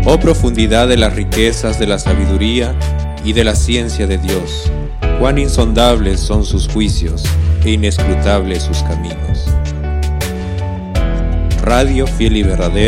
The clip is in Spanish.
Oh profundidad de las riquezas de la sabiduría y de la ciencia de Dios, cuán insondables son sus juicios e inescrutables sus caminos. Radio Fiel y Verdadera